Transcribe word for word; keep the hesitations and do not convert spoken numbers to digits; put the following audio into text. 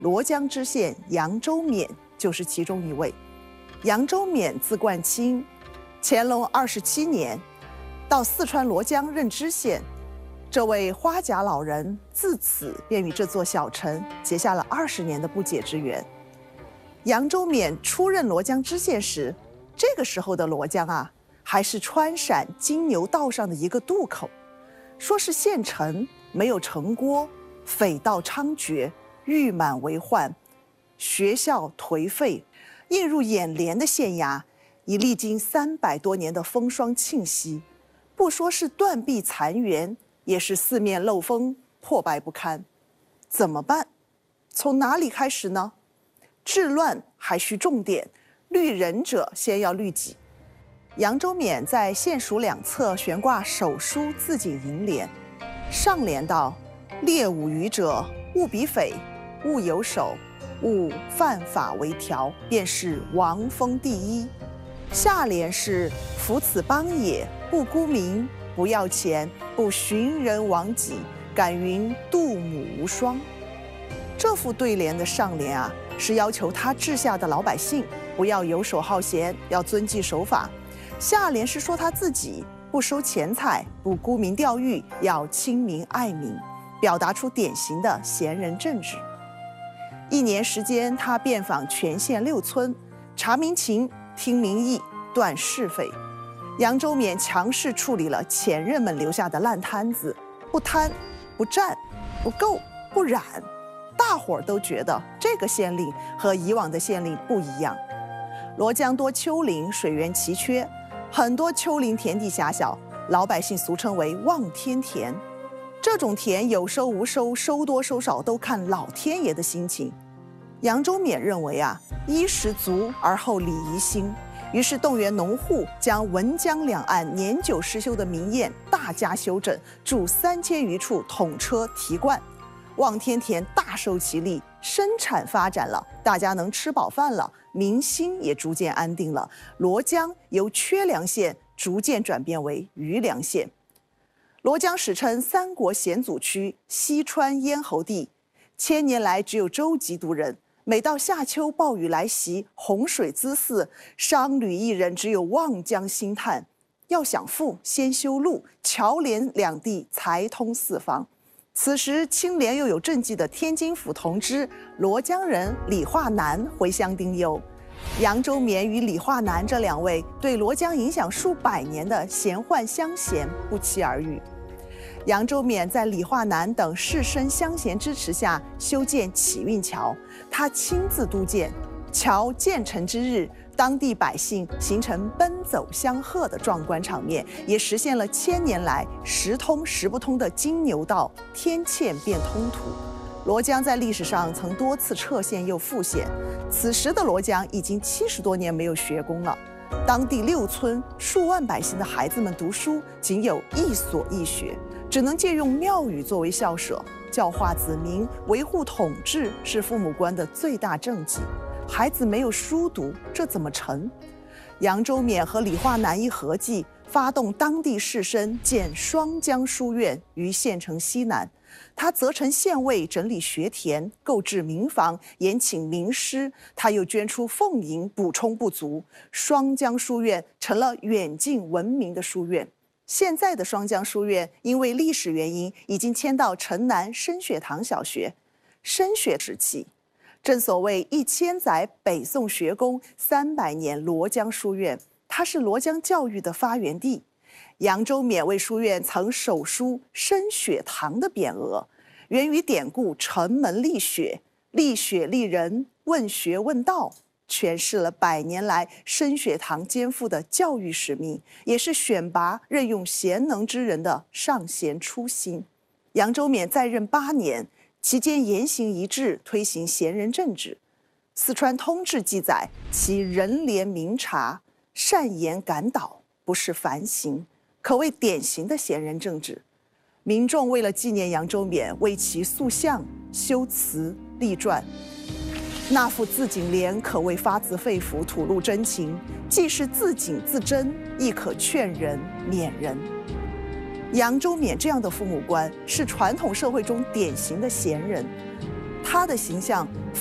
罗江知县扬州勉就是其中一位。扬州勉字冠卿，乾隆二十七年到四川罗江任知县。这位花甲老人自此便与这座小城结下了二十年的不解之缘。扬州勉出任罗江知县时，这个时候的罗江啊，还是川陕金牛道上的一个渡口，说是县城没有城郭，匪盗猖獗，狱满为患，学校颓废，映入眼帘的县衙已历经三百多年的风霜侵袭，不说是断壁残垣，也是四面漏风，破败不堪。怎么办？从哪里开始呢？治乱还需重点，虑人者先要虑己。扬州勉在县署两侧悬挂手书自警楹联，上联道：猎五鱼者，勿比匪，勿有手，勿犯法为条，便是王风第一。下联是：夫此邦也，不沽名，不要钱，不寻人亡己，敢云杜母无双。这副对联的上联啊，是要求他治下的老百姓不要游手好闲，要遵纪守法；下联是说他自己不收钱财，不沽名钓誉，要亲民爱民，表达出典型的贤人政治。一年时间，他遍访全县六村，查民情，听民意，断是非。扬州勉强势处理了前任们留下的烂摊子，不贪不占不购不染，大伙儿都觉得这个县令和以往的县令不一样。罗江多丘陵，水源奇缺，很多丘陵田地狭小，老百姓俗称为望天田。这种田有收无收，收多收少都看老天爷的心情。扬州勉认为啊，衣食足而后礼仪兴，于是动员农户将汶江两岸年久失修的民堰大加修整，筑三千余处统车提灌。望天田大受其利，生产发展了，大家能吃饱饭了，民心也逐渐安定了。罗江由缺粮县逐渐转变为余粮县。罗江史称三国险阻区，西川咽喉地，千年来只有舟楫渡人。每到夏秋暴雨来袭，洪水滋肆，商旅一人只有望江兴叹。要想富，先修路，侨联两地才通四方。此时清廉又有政绩的天津府同知罗江人李化南回乡丁忧。扬州勉与李化南这两位对罗江影响数百年的贤宦乡贤不期而遇。扬州勉在李化南等士绅乡贤支持下修建启运桥，他亲自督建。桥建成之日，当地百姓形成奔走相贺的壮观场面，也实现了千年来时通时不通的金牛道，天堑变通途。罗江在历史上曾多次撤县又复县，此时的罗江已经七十多年没有学宫了。当地六村数万百姓的孩子们读书仅有一所一学，只能借用庙宇作为校舍，教化子民，维护统治是父母官的最大政绩。孩子没有书读，这怎么成？扬州勉和李化南一合计，发动当地士绅建双江书院于县城西南。他责成县尉整理学田，购置民房，延请名师。他又捐出俸银补充不足，双江书院成了远近闻名的书院。现在的双江书院因为历史原因，已经迁到城南升学堂小学。升学时期，正所谓一千载北宋学宫，三百年罗江书院，它是罗江教育的发源地。扬州勉为书院曾手书升学堂的匾额，源于典故城门立雪，立雪立人，问学问道，诠释了百年来升学堂肩负的教育使命，也是选拔任用贤能之人的上贤初心。扬州勉在任八年，期间言行一致，推行贤人政治。四川通志记载，其人廉明察，善言感导，不是凡行，可谓典型的贤人政治。民众为了纪念扬州勉，为其塑像、修祠、立传。那副自警联可谓发自肺腑，吐露真情，既是自警自珍，亦可劝人勉人。扬州勉这样的父母官是传统社会中典型的贤人， 他的形象